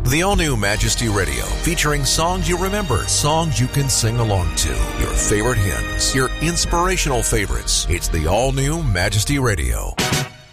The all-new Majesty Radio, featuring songs you remember, songs you can sing along to, your favorite hymns, your inspirational favorites. It's the all-new Majesty Radio.